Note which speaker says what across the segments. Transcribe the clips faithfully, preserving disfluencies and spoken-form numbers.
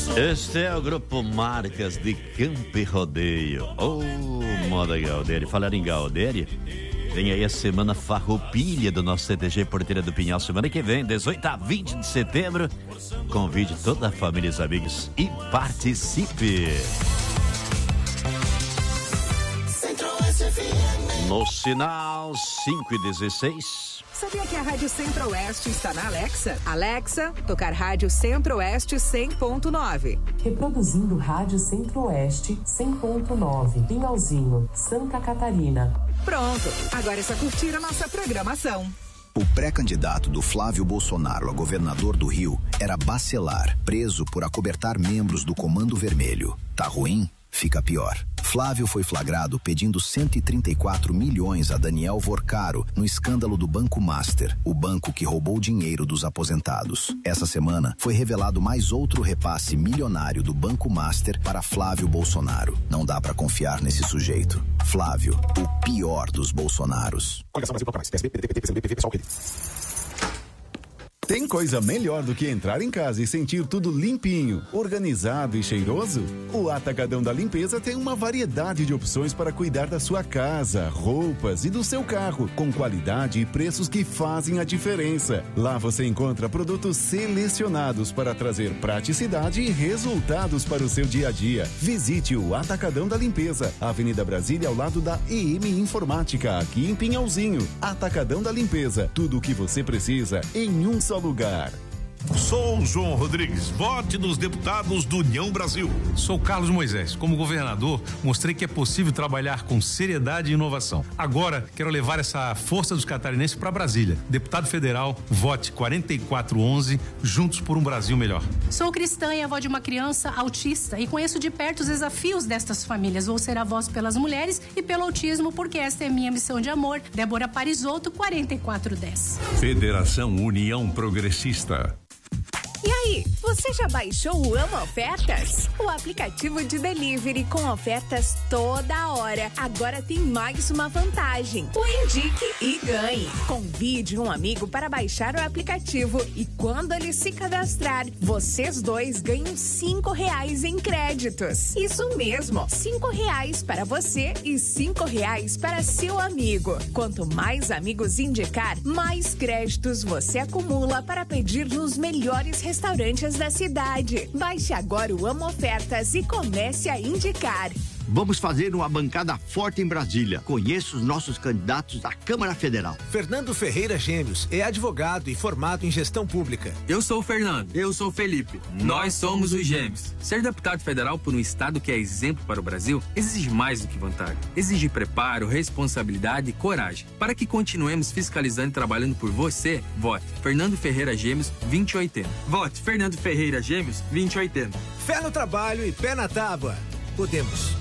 Speaker 1: Este é o Grupo Marcas de Campo e Rodeio. Oh, moda Galdéria. Falar em Galdéria, vem aí a semana farroupilha do nosso C T G Porteira do Pinhal. Semana que vem, dezoito a vinte de setembro. Convide toda a família e os amigos e participe. No sinal cinco e dezesseis.
Speaker 2: Sabia que a Rádio Centro-Oeste está na Alexa? Alexa, tocar Rádio Centro-Oeste cem ponto nove.
Speaker 3: Reproduzindo Rádio Centro-Oeste cem ponto nove. Pinhalzinho, Santa Catarina.
Speaker 2: Pronto, agora é só curtir a nossa programação.
Speaker 4: O pré-candidato do Flávio Bolsonaro a governador do Rio era Bacelar, preso por acobertar membros do Comando Vermelho. Tá ruim? Fica pior. Flávio foi flagrado pedindo cento e trinta e quatro milhões a Daniel Vorcaro no escândalo do Banco Master, o banco que roubou dinheiro dos aposentados. Essa semana foi revelado mais outro repasse milionário do Banco Master para Flávio Bolsonaro. Não dá pra confiar nesse sujeito. Flávio, o pior dos Bolsonaros.
Speaker 5: Tem coisa melhor do que entrar em casa e sentir tudo limpinho, organizado e cheiroso? O Atacadão da Limpeza tem uma variedade de opções para cuidar da sua casa, roupas e do seu carro, com qualidade e preços que fazem a diferença. Lá você encontra produtos selecionados para trazer praticidade e resultados para o seu dia a dia. Visite o Atacadão da Limpeza, Avenida Brasília, ao lado da E M Informática, aqui em Pinhalzinho. Atacadão da Limpeza, tudo o que você precisa em um só lugar.
Speaker 6: Sou o João Rodrigues, vote dos deputados do União Brasil.
Speaker 7: Sou Carlos Moisés. Como governador, mostrei que é possível trabalhar com seriedade e inovação. Agora, quero levar essa força dos catarinenses para Brasília. Deputado federal, vote quatro quatro um um, juntos por um Brasil melhor.
Speaker 8: Sou cristã e avó de uma criança autista e conheço de perto os desafios destas famílias. Vou ser a voz pelas mulheres e pelo autismo, porque esta é minha missão de amor. Débora Parisotto, quatro quatro um zero.
Speaker 6: Federação União Progressista.
Speaker 9: E aí, você já baixou o Amo Ofertas? O aplicativo de delivery com ofertas toda hora. Agora tem mais uma vantagem. O Indique e Ganhe. Convide um amigo para baixar o aplicativo e quando ele se cadastrar, vocês dois ganham cinco reais em créditos. Isso mesmo, cinco reais para você e cinco reais para seu amigo. Quanto mais amigos indicar, mais créditos você acumula para pedir nos melhores restaurantes restaurantes da cidade. Baixe agora o Amo Ofertas e comece a indicar.
Speaker 10: Vamos fazer uma bancada forte em Brasília. Conheça os nossos candidatos à Câmara Federal.
Speaker 11: Fernando Ferreira Gêmeos é advogado e formado em gestão pública.
Speaker 12: Eu sou o Fernando.
Speaker 13: Eu sou o Felipe.
Speaker 12: Nós somos os Gêmeos. Ser deputado federal por um estado que é exemplo para o Brasil exige mais do que vantagem. Exige preparo, responsabilidade e coragem. Para que continuemos fiscalizando e trabalhando por você, vote Fernando Ferreira Gêmeos vinte e oitenta.
Speaker 13: Vote Fernando Ferreira Gêmeos vinte e oitenta.
Speaker 11: Fé no trabalho e pé na tábua. Podemos.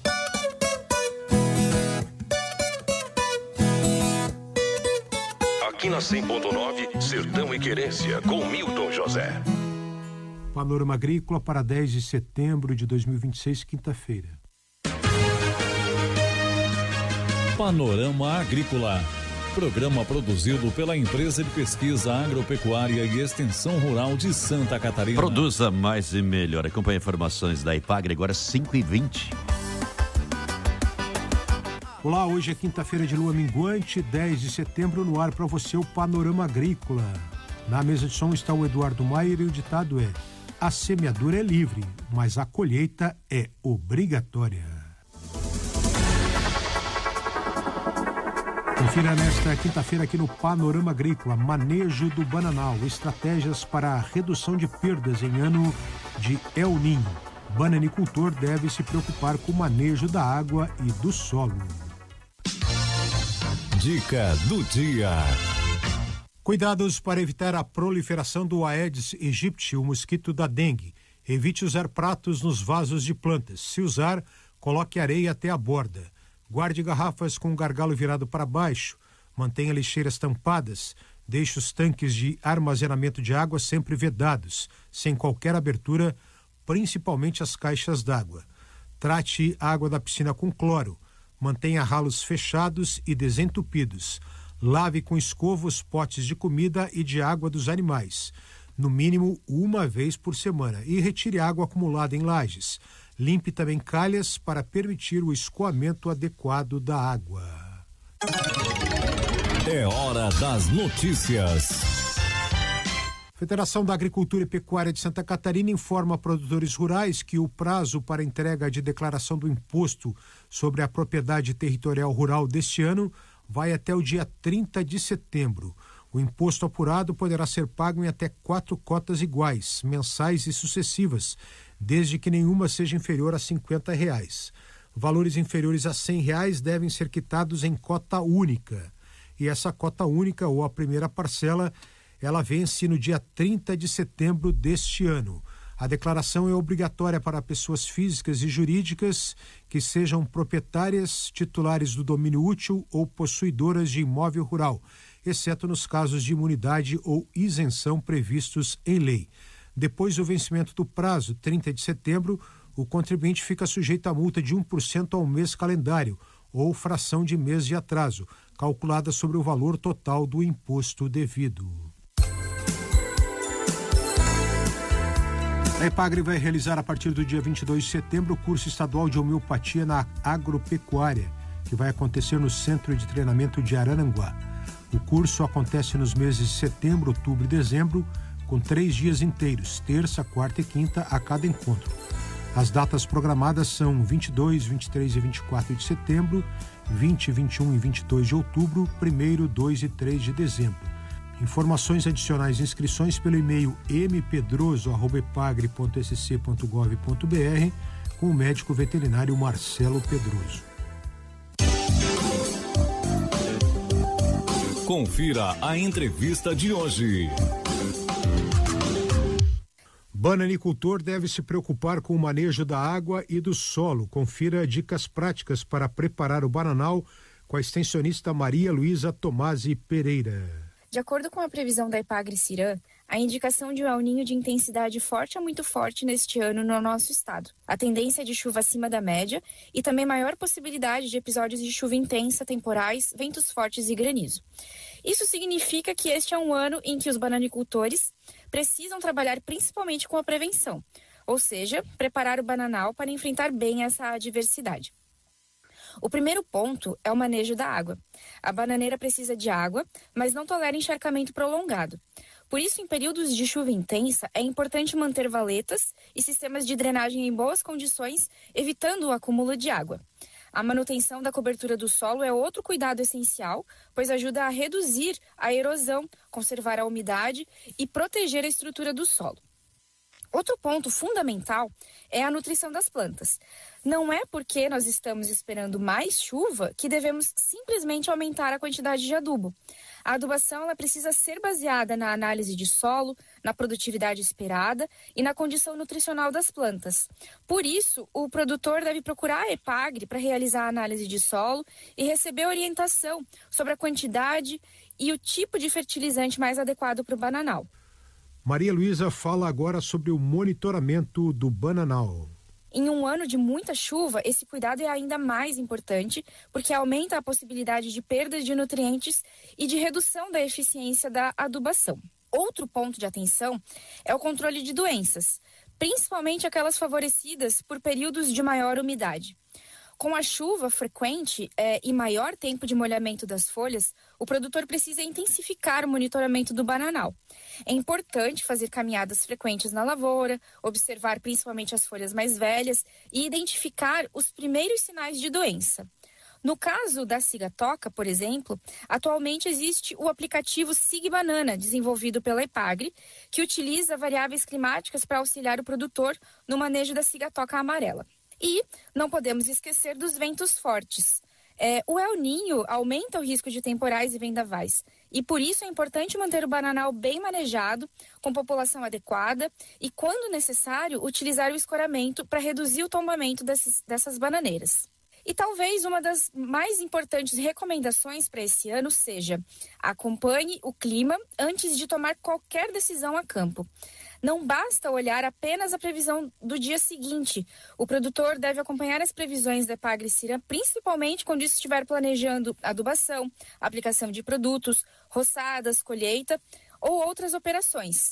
Speaker 6: Aqui na cem ponto nove, Sertão e Querência, com Milton José.
Speaker 14: Panorama Agrícola para dez de setembro de dois mil e vinte e seis, quinta-feira.
Speaker 15: Panorama Agrícola. Programa produzido pela Empresa de Pesquisa Agropecuária e Extensão Rural de Santa Catarina.
Speaker 1: Produza mais e melhor. Acompanhe informações da Ipagre, agora cinco e vinte.
Speaker 14: Olá, hoje é quinta-feira de lua minguante, dez de setembro, no ar para você o Panorama Agrícola. Na mesa de som está o Eduardo Maier e o ditado é: a semeadura é livre, mas a colheita é obrigatória. Confira nesta quinta-feira aqui no Panorama Agrícola, manejo do bananal, estratégias para a redução de perdas em ano de El Niño. Bananicultor deve se preocupar com o manejo da água e do solo.
Speaker 15: Dica do dia.
Speaker 14: Cuidados para evitar a proliferação do Aedes aegypti, o mosquito da dengue. Evite usar pratos nos vasos de plantas. Se usar, coloque areia até a borda. Guarde garrafas com o gargalo virado para baixo. Mantenha lixeiras tampadas. Deixe os tanques de armazenamento de água sempre vedados, sem qualquer abertura, principalmente as caixas d'água. Trate a água da piscina com cloro. Mantenha ralos fechados e desentupidos. Lave com escova os potes de comida e de água dos animais. no mínimo uma vez por semana, e retire água acumulada em lajes. Limpe também calhas para permitir o escoamento adequado da água.
Speaker 15: É hora das notícias.
Speaker 14: Federação da Agricultura e Pecuária de Santa Catarina informa a produtores rurais que o prazo para entrega de declaração do imposto sobre a propriedade territorial rural deste ano vai até o dia trinta de setembro. O imposto apurado poderá ser pago em até quatro cotas iguais, mensais e sucessivas, desde que nenhuma seja inferior a cinquenta reais. Valores inferiores a cem reais devem ser quitados em cota única. E essa cota única, ou a primeira parcela, ela vence no dia trinta de setembro deste ano. A declaração é obrigatória para pessoas físicas e jurídicas que sejam proprietárias, titulares do domínio útil ou possuidoras de imóvel rural, exceto nos casos de imunidade ou isenção previstos em lei. Depois do vencimento do prazo, trinta de setembro, o contribuinte fica sujeito à multa de um por cento ao mês calendário ou fração de mês de atraso, calculada sobre o valor total do imposto devido. A EPAGRE vai realizar a partir do dia vinte e dois de setembro o curso estadual de homeopatia na agropecuária, que vai acontecer no Centro de Treinamento de Araranguá. O curso acontece nos meses de setembro, outubro e dezembro, com três dias inteiros, terça, quarta e quinta, a cada encontro. As datas programadas são vinte e dois, vinte e três e vinte e quatro de setembro, vinte, vinte e um e vinte e dois de outubro, primeiro, dois e três de dezembro. Informações adicionais e inscrições pelo e-mail m pedroso arroba epagre ponto s c ponto gov ponto b r com o médico veterinário Marcelo Pedroso.
Speaker 15: Confira a entrevista de hoje.
Speaker 14: Bananicultor deve se preocupar com o manejo da água e do solo. Confira dicas práticas para preparar o bananal com a extensionista Maria Luísa Tomasi Pereira.
Speaker 16: De acordo com a previsão da EPAGRE-CIRAM, a indicação de um El Niño de intensidade forte a muito forte neste ano no nosso estado. A tendência é de chuva acima da média e também maior possibilidade de episódios de chuva intensa, temporais, ventos fortes e granizo. Isso significa que este é um ano em que os bananicultores precisam trabalhar principalmente com a prevenção, ou seja, preparar o bananal para enfrentar bem essa adversidade. O primeiro ponto é o manejo da água. A bananeira precisa de água, mas não tolera encharcamento prolongado. Por isso, em períodos de chuva intensa, é importante manter valetas e sistemas de drenagem em boas condições, evitando o acúmulo de água. A manutenção da cobertura do solo é outro cuidado essencial, pois ajuda a reduzir a erosão, conservar a umidade e proteger a estrutura do solo. Outro ponto fundamental é a nutrição das plantas. Não é porque nós estamos esperando mais chuva que devemos simplesmente aumentar a quantidade de adubo. A adubação ela precisa ser baseada na análise de solo, na produtividade esperada e na condição nutricional das plantas. Por isso, o produtor deve procurar a EPAGRE para realizar a análise de solo e receber orientação sobre a quantidade e o tipo de fertilizante mais adequado para o bananal.
Speaker 14: Maria Luísa fala agora sobre o monitoramento do bananal.
Speaker 16: Em um ano de muita chuva, esse cuidado é ainda mais importante, porque aumenta a possibilidade de perda de nutrientes e de redução da eficiência da adubação. Outro ponto de atenção é o controle de doenças, principalmente aquelas favorecidas por períodos de maior umidade. Com a chuva frequente é, e maior tempo de molhamento das folhas, o produtor precisa intensificar o monitoramento do bananal. É importante fazer caminhadas frequentes na lavoura, observar principalmente as folhas mais velhas e identificar os primeiros sinais de doença. No caso da cigatoca, por exemplo, atualmente existe o aplicativo Sig Banana, desenvolvido pela EPAGRE, que utiliza variáveis climáticas para auxiliar o produtor no manejo da cigatoca amarela. E não podemos esquecer dos ventos fortes. É, o El Niño aumenta o risco de temporais e vendavais. E por isso é importante manter o bananal bem manejado, com população adequada e, quando necessário, utilizar o escoramento para reduzir o tombamento desses, dessas bananeiras. E talvez uma das mais importantes recomendações para esse ano seja: acompanhe o clima antes de tomar qualquer decisão a campo. Não basta olhar apenas a previsão do dia seguinte. O produtor deve acompanhar as previsões da EPAGRE-CIRAM, principalmente quando estiver planejando adubação, aplicação de produtos, roçadas, colheita ou outras operações.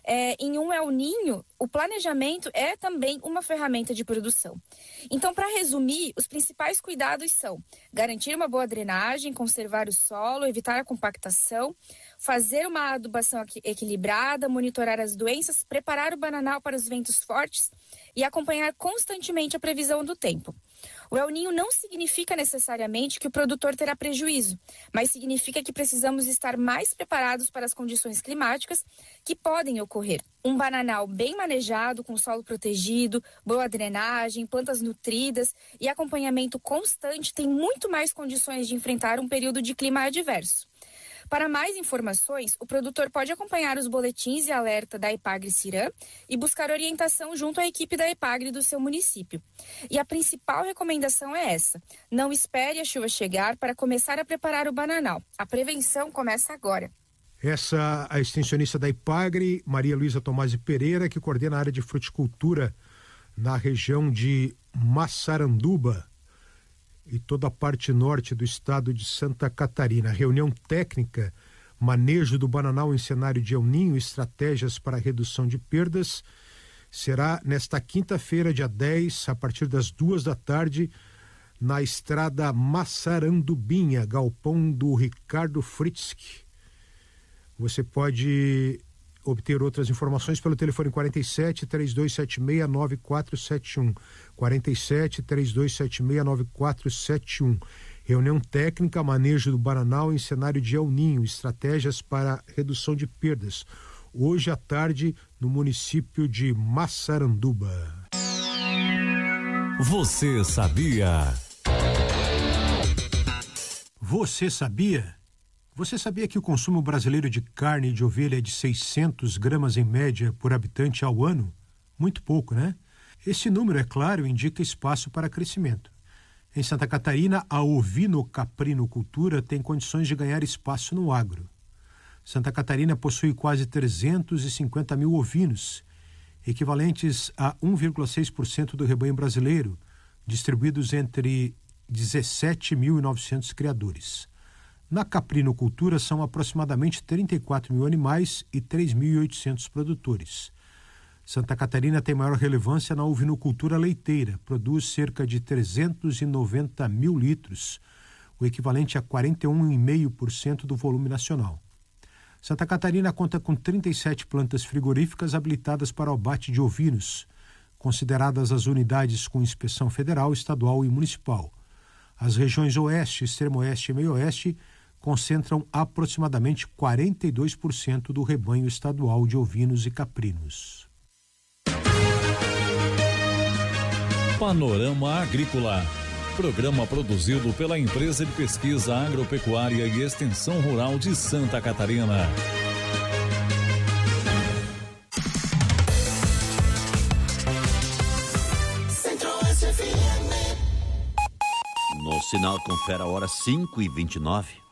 Speaker 16: é, em um El Ninho, o planejamento é também uma ferramenta de produção. Então, para resumir, os principais cuidados são garantir uma boa drenagem, conservar o solo, evitar a compactação, fazer uma adubação equilibrada, monitorar as doenças, preparar o bananal para os ventos fortes e acompanhar constantemente a previsão do tempo. O El Ninho não significa necessariamente que o produtor terá prejuízo, mas significa que precisamos estar mais preparados para as condições climáticas que podem ocorrer. Um bananal bem manejado, com solo protegido, boa drenagem, plantas nutridas e acompanhamento constante tem muito mais condições de enfrentar um período de clima adverso. Para mais informações, o produtor pode acompanhar os boletins e alerta da Epagre-Ciram e buscar orientação junto à equipe da Epagre do seu município. E a principal recomendação é essa: não espere a chuva chegar para começar a preparar o bananal. A prevenção começa agora.
Speaker 14: Essa a extensionista da Epagre, Maria Luísa Tomasi Pereira, que coordena a área de fruticultura na região de Massaranduba e toda a parte norte do estado de Santa Catarina. Reunião técnica, manejo do bananal em cenário de El Ninho, estratégias para redução de perdas, será nesta quinta-feira, dia dez, a partir das duas da tarde, na estrada Massarandubinha, galpão do Ricardo Fritzky. Você pode obter outras informações pelo telefone quarenta e sete, três dois sete seis, nove quatro sete um. quarenta e sete, três dois sete seis, nove quatro sete um. Reunião técnica, manejo do bananal em cenário de El Ninho, estratégias para redução de perdas. Hoje à tarde, no município de Massaranduba.
Speaker 15: Você sabia?
Speaker 14: Você sabia? Você sabia que o consumo brasileiro de carne de ovelha é de seiscentos gramas em média por habitante ao ano? Muito pouco, né? Esse número, é claro, indica espaço para crescimento. Em Santa Catarina, a ovino-caprinocultura tem condições de ganhar espaço no agro. Santa Catarina possui quase trezentos e cinquenta mil ovinos, equivalentes a um vírgula seis por cento do rebanho brasileiro, distribuídos entre dezessete mil e novecentos criadores. Na caprinocultura são aproximadamente trinta e quatro mil animais e três mil e oitocentos produtores. Santa Catarina tem maior relevância na ovinocultura leiteira, produz cerca de trezentos e noventa mil litros, o equivalente a quarenta e um vírgula cinco por cento do volume nacional. Santa Catarina conta com trinta e sete plantas frigoríficas habilitadas para o abate de ovinos, consideradas as unidades com inspeção federal, estadual e municipal. As regiões Oeste, Extremo-Oeste e Meio-Oeste concentram aproximadamente quarenta e dois por cento do rebanho estadual de ovinos e caprinos.
Speaker 15: Panorama Agrícola. Programa produzido pela Empresa de Pesquisa Agropecuária e Extensão Rural de Santa Catarina.
Speaker 1: No sinal, confere a hora cinco e vinte e nove.